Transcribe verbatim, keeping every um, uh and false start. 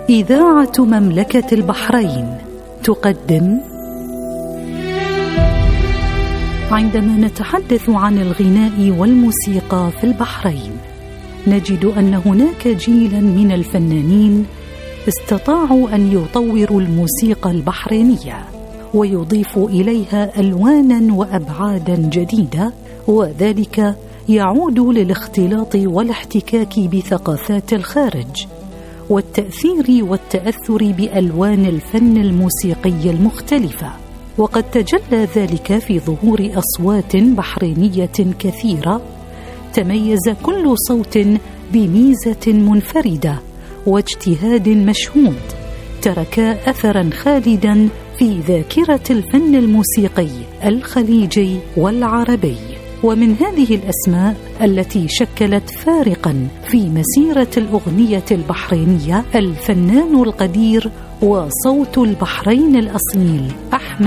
إذاعة مملكة البحرين تقدم. عندما نتحدث عن الغناء والموسيقى في البحرين، نجد أن هناك جيلاً من الفنانين استطاعوا أن يطوروا الموسيقى البحرينية ويضيفوا إليها ألواناً وأبعاداً جديدة، وذلك يعود للاختلاط والاحتكاك بثقافات الخارج والتأثير والتأثر بألوان الفن الموسيقي المختلفة. وقد تجلى ذلك في ظهور أصوات بحرينية كثيرة تميز كل صوت بميزة منفردة واجتهاد مشهود، تركا أثراً خالداً في ذاكرة الفن الموسيقي الخليجي والعربي. ومن هذه الأسماء التي شكلت فارقاً في مسيرة الأغنية البحرينية الفنان القدير وصوت البحرين الأصيل أحمد